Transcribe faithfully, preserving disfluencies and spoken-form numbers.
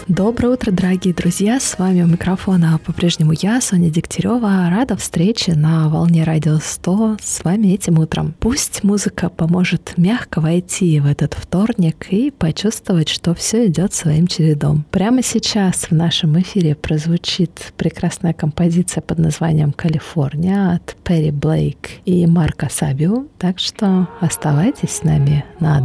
Доброе утро, дорогие друзья! С вами у микрофона по-прежнему я, Соня Дегтярева. Рада встрече на волне Радио сто с вами этим утром. Пусть музыка поможет мягко войти в этот вторник и почувствовать, что все идет своим чередом. Прямо сейчас в нашем эфире прозвучит прекрасная композиция под названием «Калифорния» от Перри Блейк и Марка Сабио. Так что оставайтесь с нами на